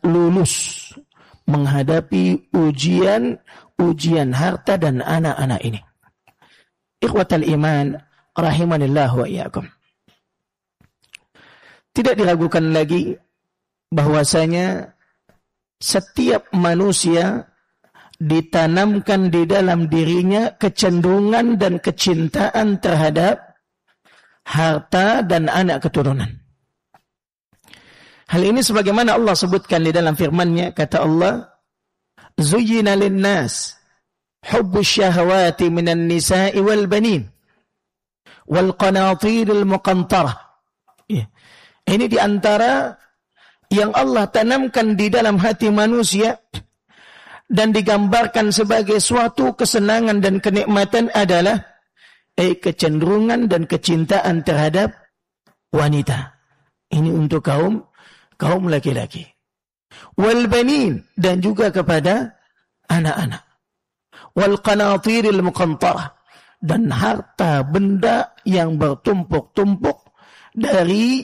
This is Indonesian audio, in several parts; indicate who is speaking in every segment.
Speaker 1: lulus menghadapi ujian harta dan anak-anak ini. Ikhwatal iman rahimanillah wa iyyakum. Tidak diragukan lagi bahwasanya setiap manusia ditanamkan di dalam dirinya kecenderungan dan kecintaan terhadap harta dan anak keturunan. Hal ini sebagaimana Allah sebutkan di dalam firman-Nya, kata Allah, "Zuyyina lin-nas hubbus syahawati minan nisa'i wal banin wal qanatiril muqantarah." Ini di antara yang Allah tanamkan di dalam hati manusia dan digambarkan sebagai suatu kesenangan dan kenikmatan adalah kecenderungan dan kecintaan terhadap wanita. Ini untuk kaum laki-laki. Wal banin, dan juga kepada anak-anak. Wal qanatiril muqantarah, dan harta benda yang bertumpuk-tumpuk dari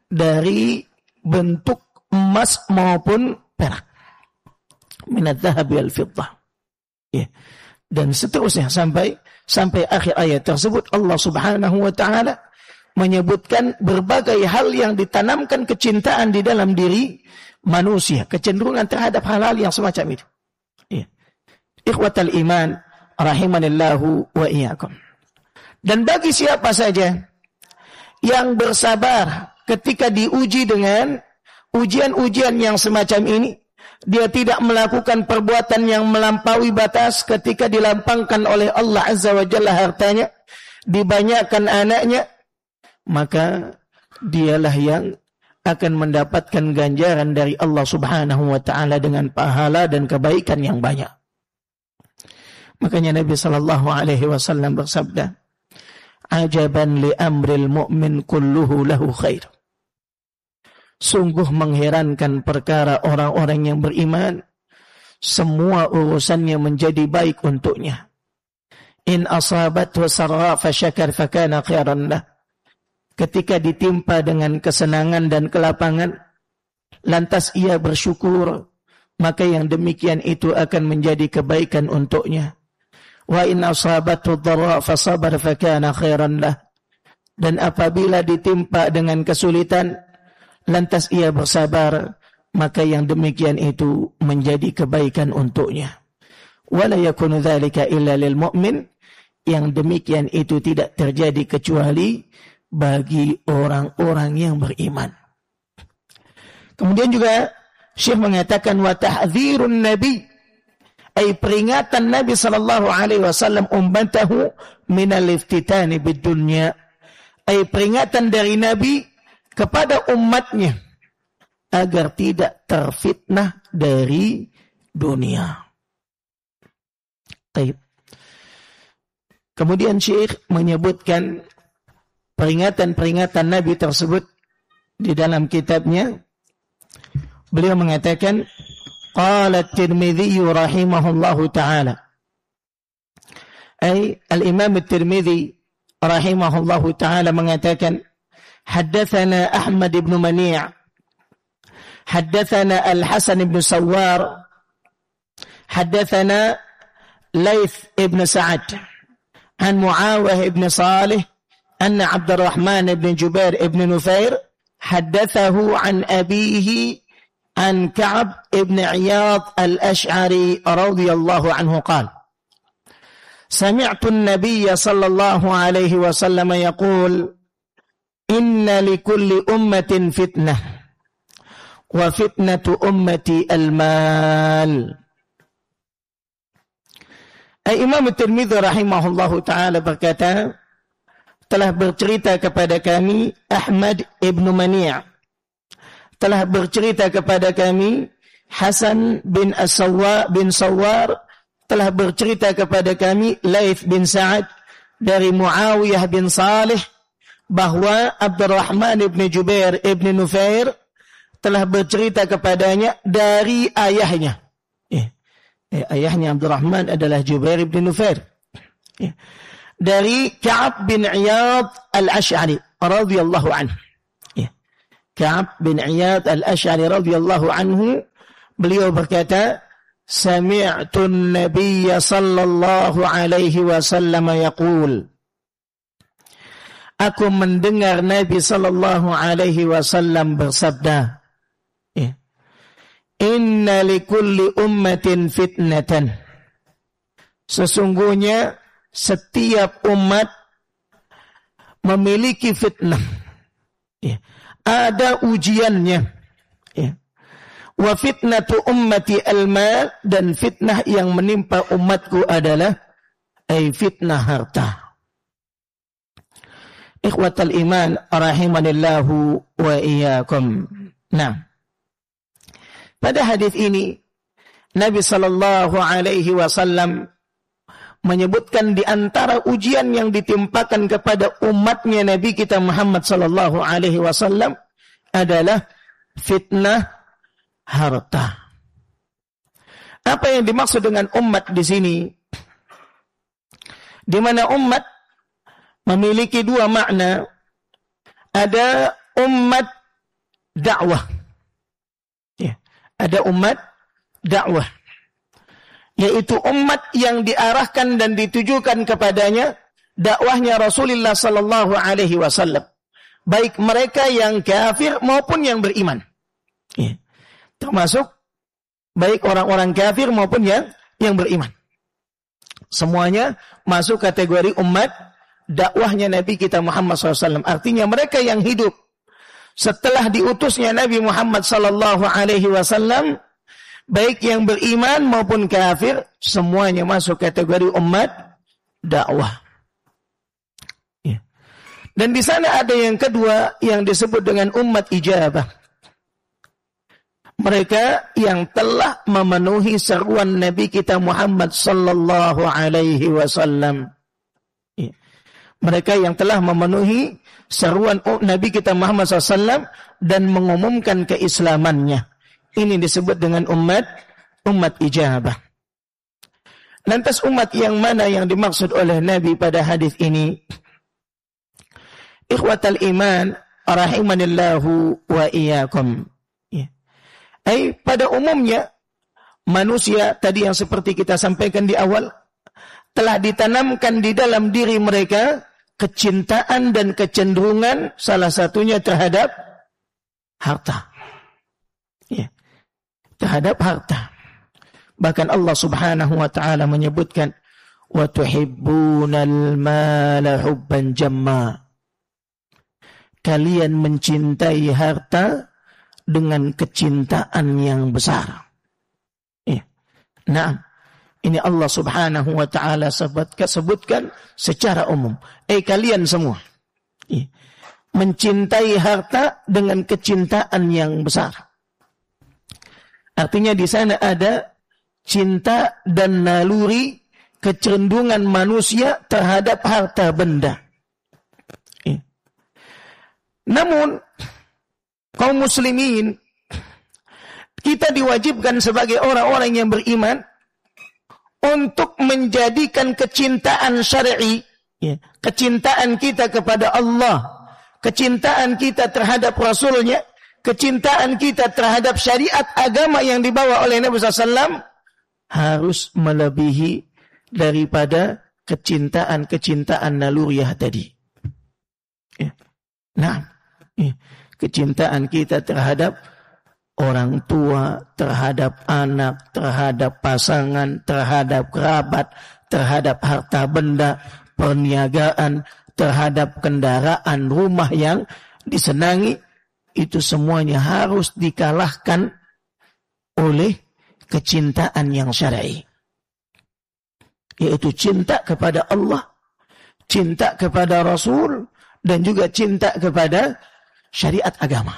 Speaker 1: bentuk emas maupun perak. Minadz dzahabi wal fiddah. Ya. Dan seterusnya sampai akhir ayat tersebut Allah Subhanahu wa taala menyebutkan berbagai hal yang ditanamkan kecintaan di dalam diri manusia, kecenderungan terhadap hal-hal yang semacam itu. Ya. Ikhwatal iman rahimanillahu wa iyyakum. Dan bagi siapa saja yang bersabar ketika diuji dengan ujian-ujian yang semacam ini, dia tidak melakukan perbuatan yang melampaui batas ketika dilampangkan oleh Allah Azza wa Jalla hartanya, dibanyakkan anaknya, maka dialah yang akan mendapatkan ganjaran dari Allah Subhanahu wa taala dengan pahala dan kebaikan yang banyak. Makanya Nabi sallallahu alaihi wasallam bersabda, "Ajaban li amril mu'min kulluhu lahu khair." Sungguh mengherankan perkara orang-orang yang beriman, semua urusannya menjadi baik untuknya. In asabathu sarra fasyakar fakana khairan lah. Ketika ditimpa dengan kesenangan dan kelapangan, lantas ia bersyukur, maka yang demikian itu akan menjadi kebaikan untuknya. Wa in asabathu dharra fasabar fakana khairan lah. Dan apabila ditimpa dengan kesulitan, lantas ia bersabar, maka yang demikian itu menjadi kebaikan untuknya. Wala yakunu dzalika illa lil mu'min. Yang demikian itu tidak terjadi kecuali bagi orang-orang yang beriman. Kemudian juga Syekh mengatakan wa tahdzirun nabi, ay peringatan Nabi sallallahu alaihi wasallam ummatahu minal iftitani bid dunya, ay peringatan dari Nabi kepada umatnya agar tidak terfitnah dari dunia. Baik. Kemudian Syekh menyebutkan peringatan-peringatan Nabi tersebut di dalam kitabnya. Beliau mengatakan, qala at-Tirmidzi rahimahullahu ta'ala. Ay al-Imam at-Tirmidzi rahimahullahu ta'ala mengatakan, haddatsana Ahmad ibn Mani' haddatsana Al-Hasan ibn Sawwar haddatsana Laits ibn Sa'ad an Muawiyah ibn Salih أن عبد الرحمن بن جبير بن نفير حدثه عن أبيه عن كعب بن عياض الأشعري رضي الله عنه قال سمعت النبي صلى الله عليه وسلم يقول إن لكل أمة فتنة وفتنة أمتي المال. Imam Tirmidzi rahimahullahu ta'ala berkata, telah bercerita kepada kami Ahmad ibn Mani', telah bercerita kepada kami Hasan bin Sawwar, telah bercerita kepada kami Laits bin Sa'ad dari Muawiyah bin Salih, bahwa Abdurrahman ibn Jubair ibn Nufair telah bercerita kepadanya dari ayahnya. Ayahnya Abdurrahman adalah Jubair ibn Nufair. Dari Ka'ab bin Iyad al-Ash'ari radhiyallahu anhu. Ka'ab bin Iyad al-Ash'ari radhiyallahu anhu beliau berkata, sami'tu an-nabiyya sallallahu alaihi wasallam yaqul, aku mendengar Nabi sallallahu alaihi wasallam bersabda, inna likulli ummatin fitnatan, sesungguhnya setiap umat memiliki fitnah, ada ujiannya. Wa fitnatu ummati al-mal, dan fitnah yang menimpa umatku adalah fitnah harta. Ikhwatal iman rahimanillahu wa iyyakum. Nah, pada hadis ini Nabi sallallahu alaihi wasallam menyebutkan di antara ujian yang ditimpakan kepada umatnya Nabi kita Muhammad sallallahu alaihi wasallam adalah fitnah harta. Apa yang dimaksud dengan umat di sini? Di mana umat memiliki dua makna. Ada umat dakwah. Ada umat dakwah, yaitu umat yang diarahkan dan ditujukan kepadanya dakwahnya Rasulullah sallallahu alaihi wasallam, baik mereka yang kafir maupun yang beriman. Termasuk baik orang-orang kafir maupun yang beriman. Semuanya masuk kategori umat dakwahnya Nabi kita Muhammad SAW. Artinya mereka yang hidup setelah diutusnya Nabi Muhammad sallallahu alaihi wasallam, baik yang beriman maupun kafir, semuanya masuk kategori umat dakwah. Dan di sana ada yang kedua yang disebut dengan umat ijabah. Mereka yang telah memenuhi seruan Nabi kita Muhammad sallallahu alaihi wasallam. Mereka yang telah memenuhi seruan Nabi kita Muhammad SAW dan mengumumkan keislamannya. Ini disebut dengan umat ijabah. Lantas umat yang mana yang dimaksud oleh Nabi pada hadis ini? Ikhwatal iman rahimanillahu wa iyyakum. Pada umumnya manusia tadi yang seperti kita sampaikan di awal, telah ditanamkan di dalam diri mereka kecintaan dan kecenderungan salah satunya terhadap harta. Terhadap harta. Bahkan Allah Subhanahu wa taala menyebutkan wa tuhibbunal mala hubban jamma. Kalian mencintai harta dengan kecintaan yang besar. Nah, ini Allah Subhanahu wa taala sebutkan secara umum. Kalian semua mencintai harta dengan kecintaan yang besar. Artinya di sana ada cinta dan naluri kecenderungan manusia terhadap harta benda. Namun kaum muslimin, kita diwajibkan sebagai orang-orang yang beriman untuk menjadikan kecintaan syar'i, kecintaan kita kepada Allah, kecintaan kita terhadap Rasulnya, kecintaan kita terhadap syariat agama yang dibawa oleh Nabi SAW harus melebihi daripada kecintaan naluriah tadi. Nah, kecintaan kita terhadap orang tua, terhadap anak, terhadap pasangan, terhadap kerabat, terhadap harta benda, perniagaan, terhadap kendaraan, rumah yang disenangi, itu semuanya harus dikalahkan oleh kecintaan yang syar'i. Yaitu cinta kepada Allah, cinta kepada Rasul, dan juga cinta kepada syariat agama.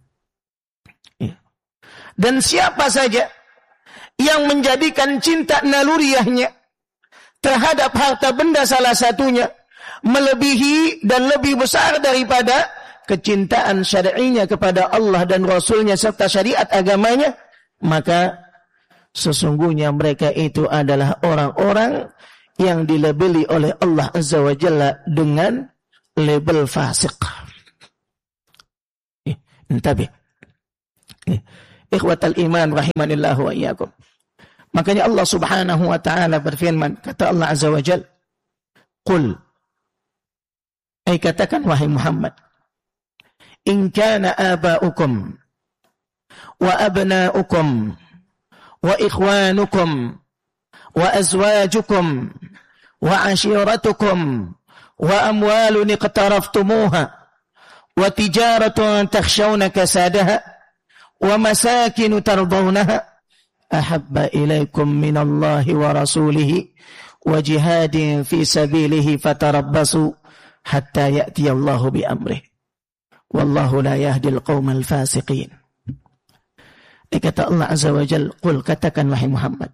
Speaker 1: Dan siapa saja yang menjadikan cinta naluriahnya terhadap harta benda salah satunya melebihi dan lebih besar daripada kecintaan syar'inya kepada Allah dan Rasulnya serta syariat agamanya, maka sesungguhnya mereka itu adalah orang-orang yang dilabeli oleh Allah Azza wa Jalla dengan label fasik. Intabi. Ikhwatal iman rahimanillahu wa iyyakum. Makanya Allah Subhanahu wa taala berfirman, kata Allah Azza wa Jalla, "Qul," ay katakan wahai Muhammad, "In kana aba'ukum wa abna'ukum wa ikhwanukum wa azwajukum wa ashiratukum wa amwalun iqtaraftumuha wa tijaratun takhshawna kasadaha wa masakinu tardawnaha ahabba ilaikum minallahi wa rasulihi wa jihadin fi sabilihi fatarabbasu hatta ya'tiyallahu bi amrih wallahu la yahdil qaumal fasiqin." Kata Allah Azza wa Jalla, "Qul," katakan wahai Muhammad,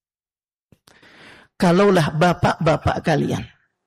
Speaker 1: kalaulah bapak-bapak kalian,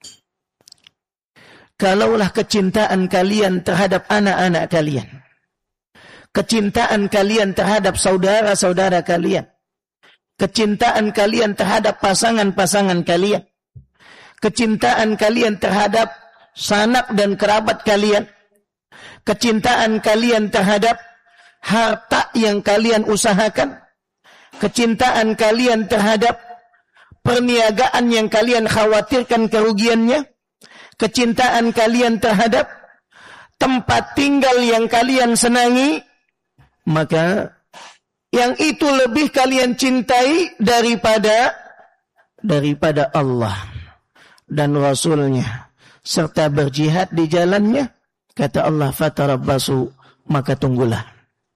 Speaker 1: kalaulah kecintaan kalian terhadap anak-anak kalian, kecintaan kalian terhadap saudara-saudara kalian, kecintaan kalian terhadap pasangan-pasangan kalian, kecintaan kalian terhadap sanak dan kerabat kalian, kecintaan kalian terhadap harta yang kalian usahakan, kecintaan kalian terhadap perniagaan yang kalian khawatirkan kerugiannya, kecintaan kalian terhadap tempat tinggal yang kalian senangi, maka yang itu lebih kalian cintai daripada Allah dan Rasulnya serta berjihad di jalannya. Kata Allah, fatarabbasu, maka tunggulah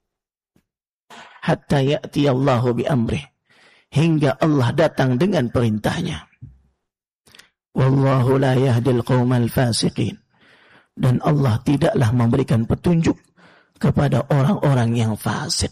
Speaker 1: hatta ya'tiyallahu bi amrih, hingga Allah datang dengan perintahnya. Wallahu la yahdil qaumal fasiqin, dan Allah tidaklah memberikan petunjuk kepada orang-orang yang fasik.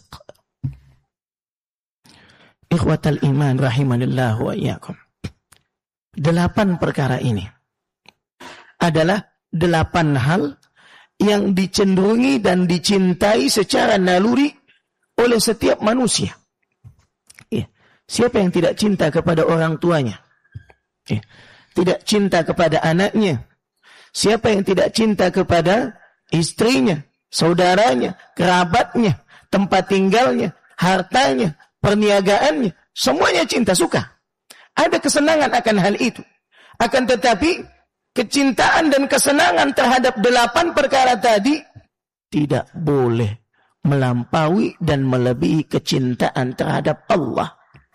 Speaker 1: Ikhwatal iman rahimanillahu wa iyyakum. 8 perkara ini adalah 8 hal yang dicenderungi dan dicintai secara naluri oleh setiap manusia. Siapa yang tidak cinta kepada orang tuanya? Tidak cinta kepada anaknya? Siapa yang tidak cinta kepada istrinya, saudaranya, kerabatnya, tempat tinggalnya, hartanya, perniagaannya? Semuanya cinta, suka. Ada kesenangan akan hal itu. Akan tetapi kecintaan dan kesenangan terhadap 8 perkara tadi tidak boleh melampaui dan melebihi kecintaan terhadap Allah.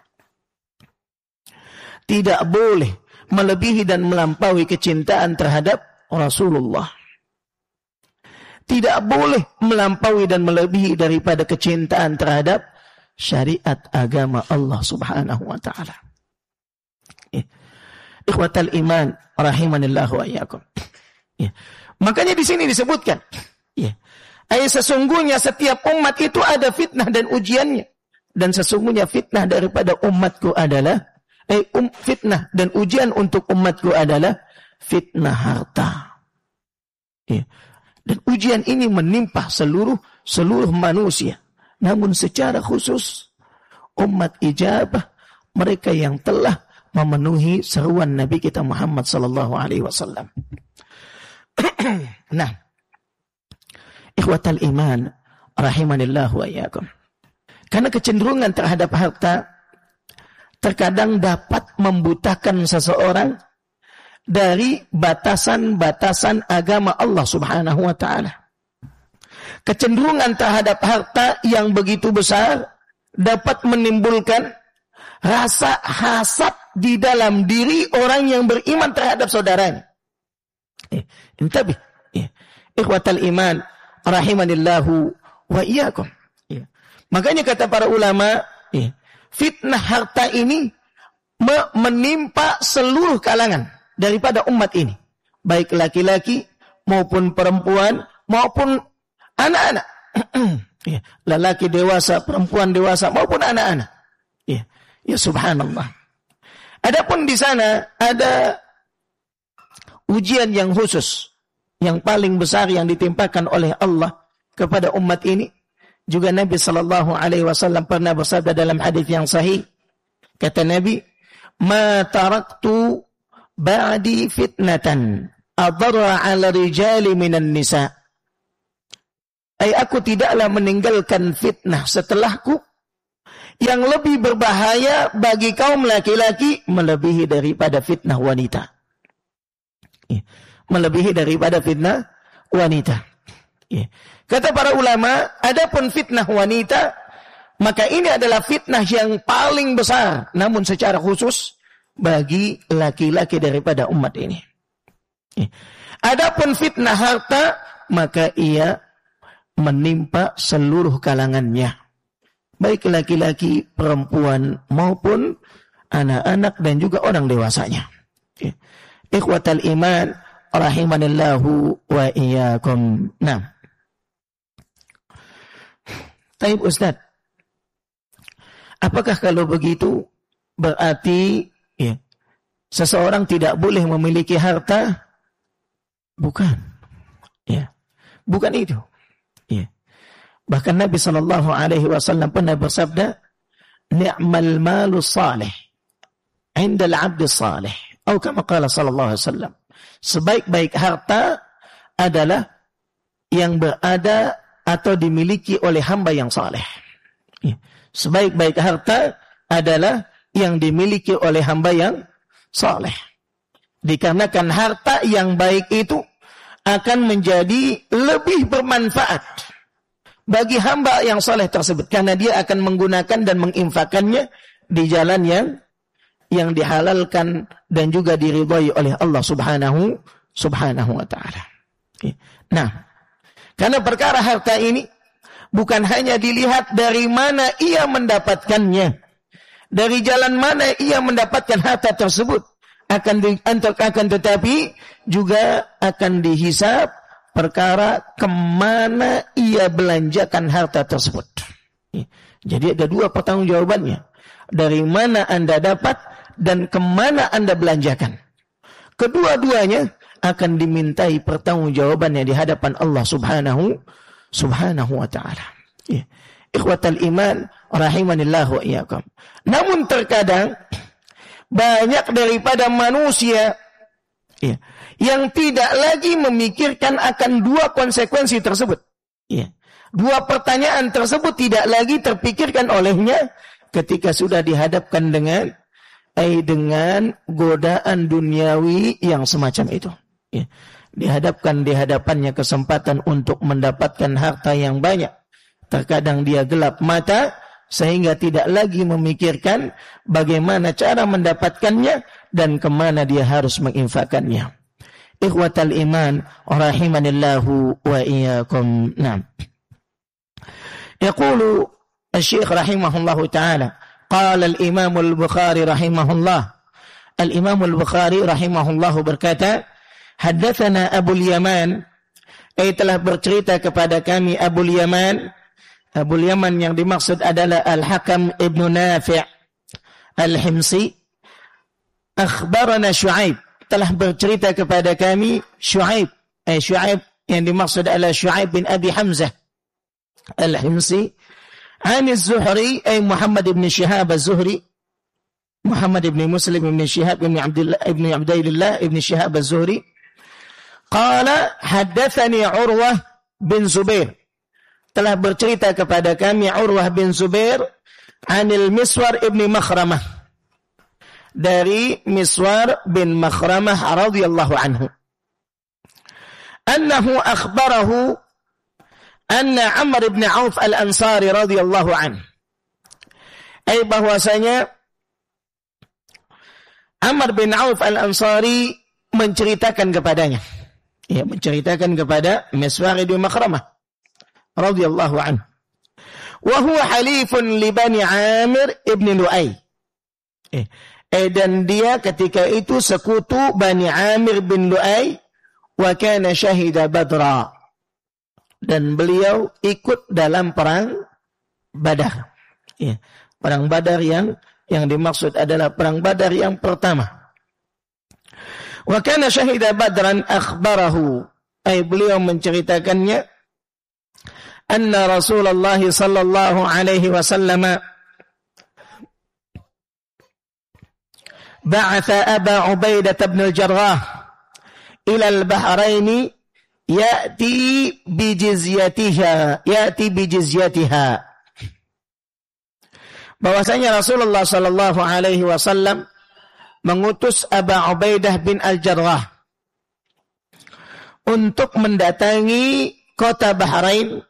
Speaker 1: Tidak boleh melebihi dan melampaui kecintaan terhadap Rasulullah. Tidak boleh melampaui dan melebihi daripada kecintaan terhadap syariat agama Allah Subhanahu wa taala. Ikhwatal iman rahimanillahu wa iyyakum. Makanya di sini disebutkan, sesungguhnya setiap umat itu ada fitnah dan ujiannya, dan sesungguhnya fitnah daripada umatku adalah fitnah dan ujian untuk umatku adalah fitnah harta. Dan ujian ini menimpa seluruh manusia. Namun secara khusus umat ijabah, mereka yang telah memenuhi seruan Nabi kita Muhammad sallallahu alaihi wasallam. Nah, ikhwatal iman rahimanillahu wa iyyakum. Karena kecenderungan terhadap harta terkadang dapat membutakan seseorang dari batasan-batasan agama Allah Subhanahu wa taala. Kecenderungan terhadap harta yang begitu besar dapat menimbulkan rasa hasad di dalam diri orang yang beriman terhadap saudaranya. Intabih. Ikhwatal iman rahimanillahu wa iyyakum. Makanya kata para ulama, fitnah harta ini menimpa seluruh kalangan daripada umat ini, baik laki-laki maupun perempuan maupun anak-anak. Lelaki dewasa, perempuan dewasa maupun anak-anak. Ya subhanallah. Adapun di sana ada ujian yang khusus, yang paling besar yang ditimpakan oleh Allah kepada umat ini. Juga Nabi sallallahu alaihi wasallam pernah bersabda dalam hadis yang sahih. Kata Nabi, "Ma taraktu ba'di fitnatan adarra 'ala rijali minan nisa." Aku tidaklah meninggalkan fitnah setelahku yang lebih berbahaya bagi kaum laki-laki melebihi daripada fitnah wanita. Melebihi daripada fitnah wanita. Kata para ulama, adapun fitnah wanita, maka ini adalah fitnah yang paling besar, namun secara khusus bagi laki-laki daripada umat ini. Adapun fitnah harta, maka ia menimpa seluruh kalangannya, baik laki-laki, perempuan, maupun anak-anak dan juga orang dewasanya. Ikhwatal iman, rahimanillahu wa iyyakum. Nah, taib Ustaz, apakah kalau begitu berarti seseorang tidak boleh memiliki harta? Bukan. Bukan itu. Bahkan Nabi SAW pernah bersabda, ni'mal malu salih indal abdi salih, atau kama qala sallallahu alaihi wasallam, sebaik-baik harta adalah yang berada atau dimiliki oleh hamba yang saleh. Sebaik-baik harta adalah yang dimiliki oleh hamba yang saleh. Dikarenakan harta yang baik itu akan menjadi lebih bermanfaat bagi hamba yang saleh tersebut, karena dia akan menggunakan dan menginfakkannya di jalan yang dihalalkan dan juga diridhai oleh Allah subhanahu wa ta'ala. Nah, karena perkara harta ini bukan hanya dilihat dari mana ia mendapatkannya, dari jalan mana ia mendapatkan harta tersebut, akan tetapi juga akan dihisab perkara kemana ia belanjakan harta tersebut. Jadi ada dua pertanggungjawabannya. Dari mana Anda dapat dan kemana Anda belanjakan. Kedua-duanya akan dimintai pertanggungjawabannya di hadapan Allah subhanahu wa ta'ala. Ikhwatal iman, rahimanillahu wa iyyakum. Namun terkadang banyak daripada manusia yang tidak lagi memikirkan akan dua konsekuensi tersebut. Dua pertanyaan tersebut tidak lagi terpikirkan olehnya ketika sudah dihadapkan dengan godaan duniawi yang semacam itu. Dihadapkan di hadapannya kesempatan untuk mendapatkan harta yang banyak. Terkadang dia gelap mata sehingga tidak lagi memikirkan bagaimana cara mendapatkannya dan kemana dia harus menginfakkannya. Ikhwatal iman, rahimanillahu wa iyyakum. Naam. Yaqulu Asy-Syaikh rahimahullahu taala, qala al-Imam al-Bukhari rahimahullah. Al-Imam al-Bukhari rahimahullah berkata, haddatsana Abul Yaman, telah bercerita kepada kami Abul Yaman. Abul Yaman yang dimaksud adalah Al-Hakam ibn Nafi' Al-Himsi. Akhbarana Syu'aib, telah bercerita kepada kami Syu'aib. Syu'aib yang dimaksud adalah Syu'aib bin Abi Hamzah Al-Himsi. Ani Az-Zuhri, Muhammad ibn Shihab Az-Zuhri, Muhammad ibn Muslim ibn Shihab ibn Abdillah ibn Shihab Az-Zuhri. Qala haddathani Urwah bin Zubair, telah bercerita kepada kami Urwah bin Zubair anil Miswar ibn Makhramah, dari Miswar bin Makhramah radhiyallahu anhu, annahu akhbarahu anna Amr ibn Auf al-Ansari radhiyallahu anhu, bahwasanya Amr bin Auf al-Ansari menceritakan kepadanya, menceritakan kepada Miswar bin Makhramah radhiyallahu anhu, wa huwa halifun li Bani Amir ibn Lu'ay, dan dia ketika itu sekutu Bani Amir bin Lu'ay, wa kana syahida Badra, dan beliau ikut dalam perang Badar. Perang Badar yang dimaksud adalah perang Badar yang pertama. Wa kana syahida Badran akhbarahu, beliau menceritakannya, anna Rasulullah sallallahu alaihi wasallam ba'atha Aba Ubaidah bin al-Jarrah ila al-Bahrain ya'ti bijizyatiha. Bahwasanya Rasulullah sallallahu alaihi wasallam mengutus Abu Ubaidah bin Al-Jarrah untuk mendatangi kota Bahrain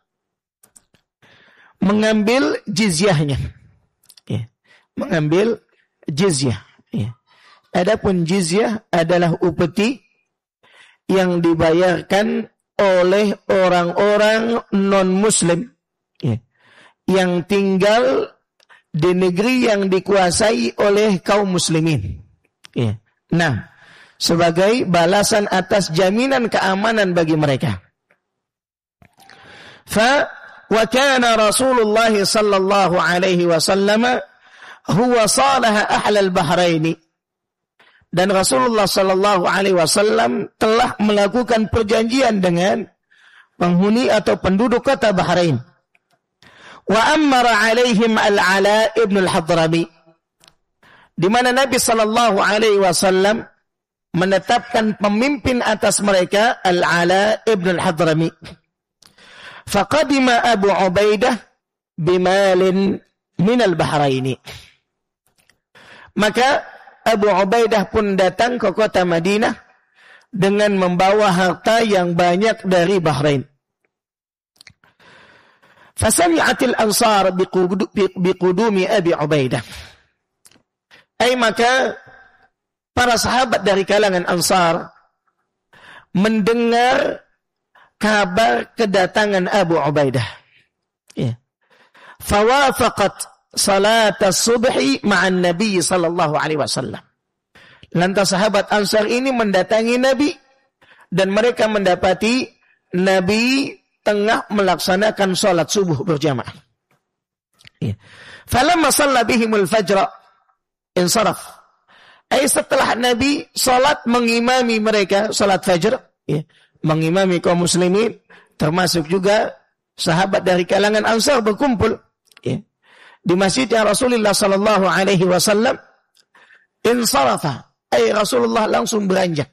Speaker 1: mengambil jizyahnya. Ya, mengambil jizyah. Ya. Adapun jizyah adalah upeti yang dibayarkan oleh orang-orang non-muslim, ya, yang tinggal di negeri yang dikuasai oleh kaum muslimin. Ya. Nah, sebagai balasan atas jaminan keamanan bagi mereka. Wa kana Rasulullah sallallahu alaihi wasallam huwa salaha ahlal Bahrain. Dan Rasulullah sallallahu alaihi wasallam telah melakukan perjanjian dengan penghuni atau penduduk kota Bahrain. Wa amara alaihim Al-Ala ibn Al-Hadrami, di mana Nabi sallallahu alaihi wasallam menetapkan pemimpin atas mereka Al-Ala ibn Al-Hadrami. Faqadima Abu Ubaidah bimalin minal Bahraini. Maka Abu Ubaidah pun datang ke kota Madinah dengan membawa harta yang banyak dari Bahrain. Fasami'atil ansar biqudumi Abi Ubaidah. Maka para sahabat dari kalangan Ansar mendengar kabar kedatangan Abu Ubaidah. Ya. Fawafaqat salat as-subhi ma'an Nabi sallallahu alaihi wasallam. Lantas sahabat Ansar ini mendatangi Nabi dan mereka mendapati Nabi tengah melaksanakan salat subuh berjamaah. Ya. Falamma shalla bihimul fajr insaraf. Setelah Nabi salat mengimami mereka salat fajr, ya, mengimami kaum muslimin, termasuk juga sahabat dari kalangan Ansar berkumpul, ya, di masjidnya Rasulullah sallallahu alaihi wasallam. Insarafa, Rasulullah langsung beranjak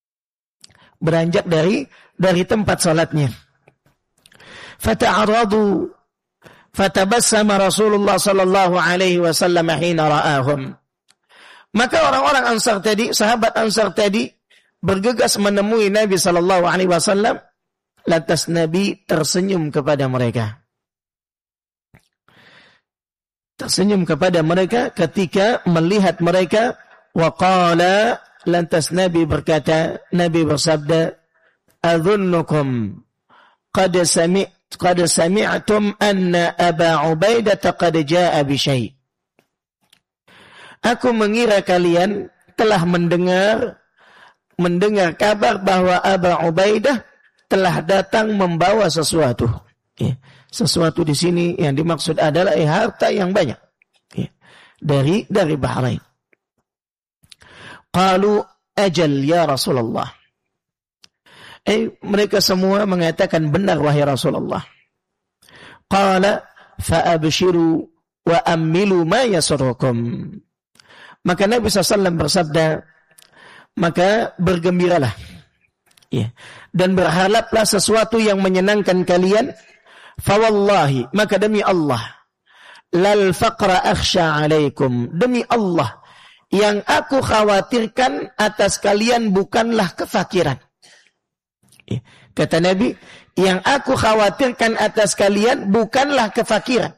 Speaker 1: dari tempat salatnya. Fata'aradu fatabassama Rasulullah sallallahu alaihi wasallam hina ra'ahum. Maka orang-orang Ansar tadi, sahabat Ansar tadi bergegas menemui Nabi sallallahu alaihi wasallam, lantas Nabi tersenyum kepada mereka. Tersenyum kepada mereka ketika melihat mereka. Wa qala, lantas Nabi berkata, Nabi bersabda, "Adhunnukum qad sami'tum anna Aba Ubaidah qad jaa'a bi syai'." Aku mengira kalian telah mendengar kabar bahwa Abu Ubaidah telah datang membawa sesuatu. Ya. Sesuatu di sini yang dimaksud adalah harta yang banyak, ya, dari Bahrain. Qalu ajal ya Rasulullah. Mereka semua mengatakan benar wahai Rasulullah. Qala fa'abshiru wa ammilu ma yasurrukum. Maka Nabi SAW bersabda, maka bergembiralah, ya, dan berharaplah sesuatu yang menyenangkan kalian. Fawallahi, maka demi Allah, lal faqra akhsha alaikum, demi Allah, yang aku khawatirkan atas kalian bukanlah kefakiran. Ya, kata Nabi, yang aku khawatirkan atas kalian bukanlah kefakiran.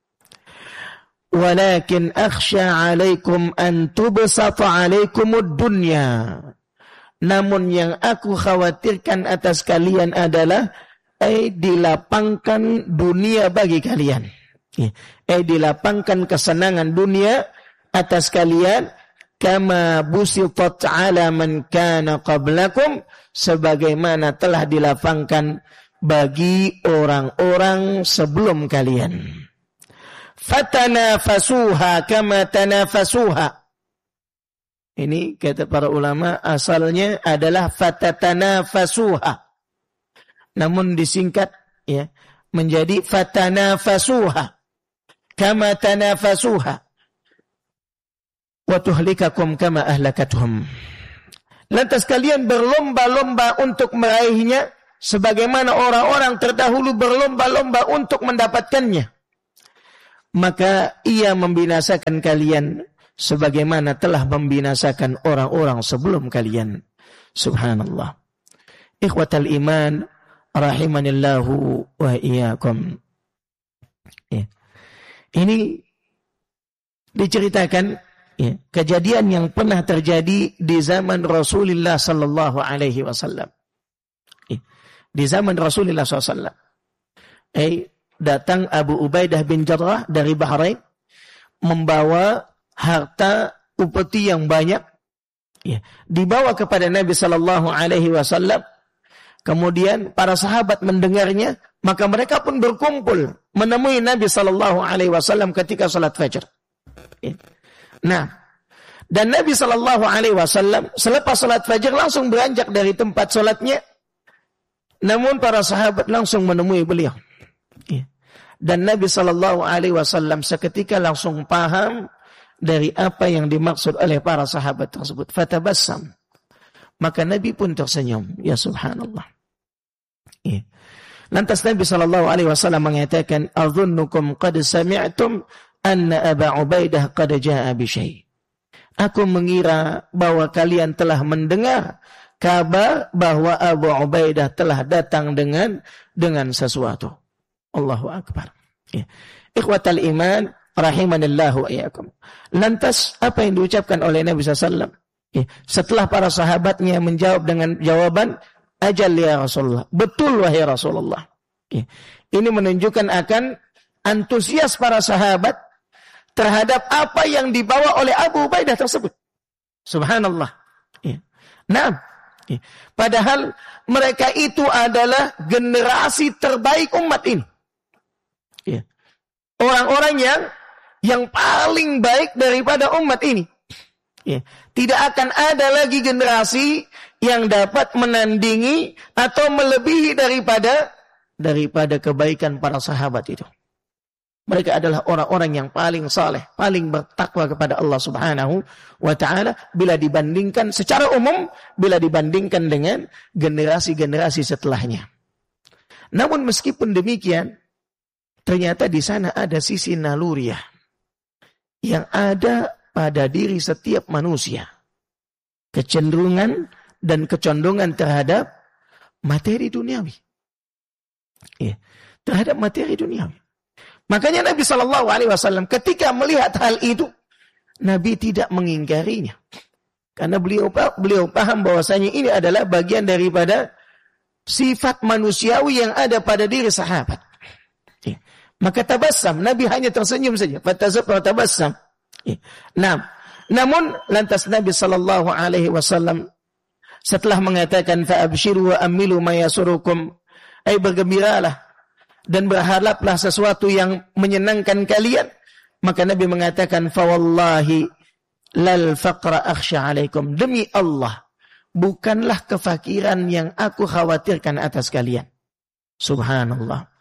Speaker 1: Walakin akhsha alaikum an tubsata alaikumud dunya. Namun yang aku khawatirkan atas kalian adalah dilapangkan dunia bagi kalian. Dilapangkan kesenangan dunia atas kalian, kama busitat ala man kana qablakum, sebagaimana telah dilapangkan bagi orang-orang sebelum kalian. Fatanafasuha kama tanafasuha. Ini kata para ulama asalnya adalah fatatanafasuha, namun disingkat, ya, menjadi fatanafasuha kama tanafasuha wa tuhlikakum kama ahlakatuhum. Lantas kalian berlomba-lomba untuk meraihnya sebagaimana orang-orang terdahulu berlomba-lomba untuk mendapatkannya, maka ia membinasakan kalian sebagaimana telah membinasakan orang-orang sebelum kalian. Subhanallah. Ikhwatal iman rahimanillahu wa iyyakum. Ini diceritakan kejadian yang pernah terjadi di zaman Rasulullah sallallahu alaihi wasallam. Di zaman Rasulullah SAW, datang Abu Ubaidah bin Jarrah dari Bahrain, membawa harta upeti yang banyak, dibawa kepada Nabi Sallallahu Alaihi Wasallam. Kemudian para sahabat mendengarnya, maka mereka pun berkumpul menemui Nabi Sallallahu Alaihi Wasallam ketika salat fajar. Nah, dan Nabi Sallallahu Alaihi Wasallam selepas salat fajar langsung beranjak dari tempat salatnya. Namun para sahabat langsung menemui beliau. Dan Nabi Sallallahu Alaihi Wasallam seketika langsung paham dari apa yang dimaksud oleh para sahabat tersebut. Fatabassam. Maka Nabi pun tersenyum. Ya subhanallah. Lantas Nabi Sallallahu Alaihi Wasallam mengatakan, "Adhunnukum qad sami'tum anna Aba Ubaidah qad ja'a bi syai'." Aku mengira bahwa kalian telah mendengar kabar bahwa Abu Ubaidah telah datang dengan sesuatu. Allahu Akbar. Ikhwatal iman rahimanillahu wa iyyakum. Lantas apa yang diucapkan oleh Nabi SAW? Setelah para sahabatnya menjawab dengan jawaban, ajal ya Rasulullah. Betul wahai Rasulullah. Ini menunjukkan akan antusias para sahabat terhadap apa yang dibawa oleh Abu Ubaidah tersebut. Subhanallah. Nah, padahal mereka itu adalah generasi terbaik umat ini. Orang-orang yang paling baik daripada umat ini. Tidak akan ada lagi generasi yang dapat menandingi atau melebihi daripada kebaikan para sahabat itu. Mereka adalah orang-orang yang paling saleh, paling bertakwa kepada Allah Subhanahu wa ta'ala bila dibandingkan secara umum, bila dibandingkan dengan generasi-generasi setelahnya. Namun meskipun demikian, ternyata di sana ada sisi naluriah yang ada pada diri setiap manusia. Kecenderungan dan kecondongan terhadap materi duniawi. Terhadap materi duniawi. Makanya Nabi Sallallahu Alaihi Wasallam ketika melihat hal itu, Nabi tidak mengingkarinya, karena beliau paham bahwasanya ini adalah bagian daripada sifat manusiawi yang ada pada diri sahabat. Maka tabassam, Nabi hanya tersenyum saja. Tabassam. Nah, namun lantas Nabi Sallallahu Alaihi Wasallam setelah mengatakan fa'abshiru wa amilu ma yasurukum, bergembiralah dan berharaplah sesuatu yang menyenangkan kalian, maka Nabi mengatakan fawallahi lal faqra akhsha alaikum, demi Allah bukanlah kefakiran yang aku khawatirkan atas kalian. Subhanallah.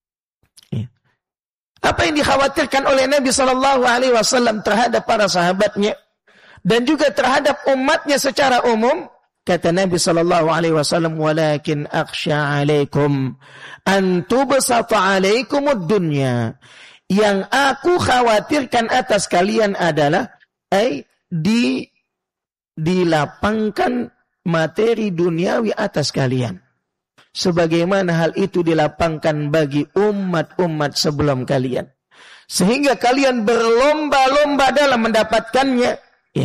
Speaker 1: Apa yang dikhawatirkan oleh Nabi Sallallahu Alaihi Wasallam terhadap para sahabatnya dan juga terhadap umatnya secara umum, kata Nabi Sallallahu Alaihi Wasallam, walakin akhsha alaikum an tubsata alaikumud dunya. Yang aku khawatirkan atas kalian adalah dilapangkan materi duniawi atas kalian. Sebagaimana hal itu dilapangkan bagi umat-umat sebelum kalian. Sehingga kalian berlomba-lomba dalam mendapatkannya.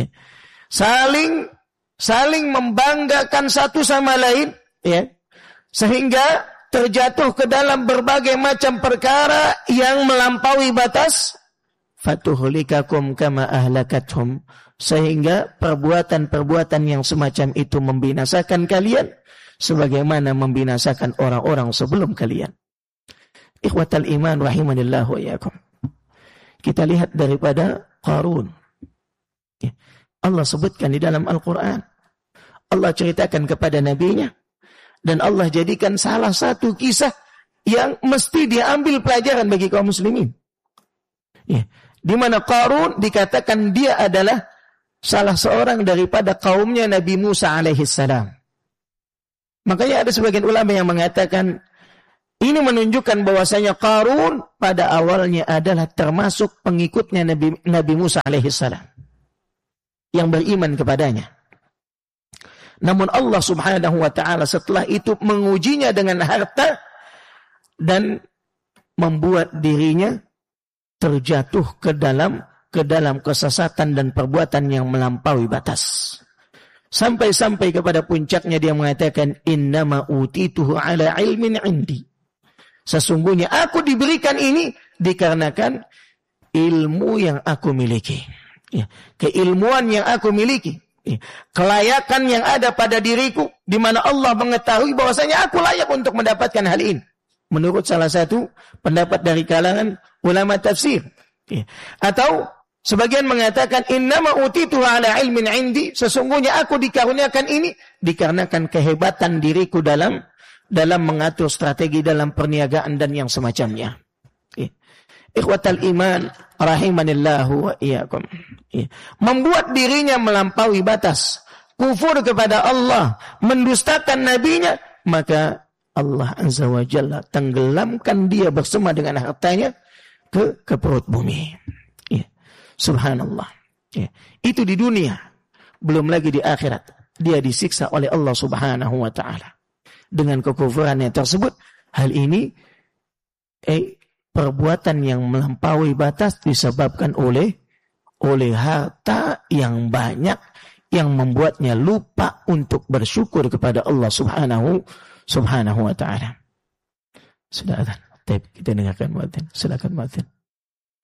Speaker 1: Saling membanggakan satu sama lain, sehingga terjatuh ke dalam berbagai macam perkara yang melampaui batas. Fatuhlikakum kama ahlakathum, sehingga perbuatan-perbuatan yang semacam itu membinasakan kalian sebagaimana membinasakan orang-orang sebelum kalian. Ikhwatal iman rahimanillah wa iyyakum. Kita lihat daripada Qarun. Allah sebutkan di dalam Al-Quran. Allah ceritakan kepada nabinya. Dan Allah jadikan salah satu kisah yang mesti diambil pelajaran bagi kaum muslimin. Di mana Qarun dikatakan dia adalah salah seorang daripada kaumnya Nabi Musa alaihissalam. Makanya ada sebagian ulama yang mengatakan ini menunjukkan bahwasanya Qarun pada awalnya adalah termasuk pengikutnya Nabi Musa alaihissalam yang beriman kepadanya. Namun Allah subhanahu wa ta'ala setelah itu mengujinya dengan harta dan membuat dirinya terjatuh ke dalam kesesatan dan perbuatan yang melampaui batas. Sampai-sampai kepada puncaknya dia mengatakan, innama utituhu ala ilmin indi. Sesungguhnya aku diberikan ini dikarenakan ilmu yang aku miliki. Ya, keilmuan yang aku miliki. Ya, kelayakan yang ada pada diriku. Di mana Allah mengetahui bahwasanya aku layak untuk mendapatkan hal ini. Menurut salah satu pendapat dari kalangan ulama tafsir. Ya. Atau sebagian mengatakan, innama utituhu ala ilmin indi. Sesungguhnya aku dikaruniakan ini dikarenakan kehebatan diriku dalam mengatur strategi dalam perniagaan dan yang semacamnya. Ikhwatal iman rahimanillahu wa iyyakum. Membuat dirinya melampaui batas, kufur kepada Allah, mendustakan nabinya, maka Allah Azza wa Jalla tenggelamkan dia bersama dengan hartanya ke perut bumi. Subhanallah. Itu di dunia, belum lagi di akhirat dia disiksa oleh Allah Subhanahu wa taala. Dengan kekufurannya tersebut, hal ini perbuatan yang melampaui batas disebabkan oleh harta yang banyak yang membuatnya lupa untuk bersyukur kepada Allah Subhanahu wa taala. Sudah ada. Kita dengarkan muadzin. Silakan muadzin.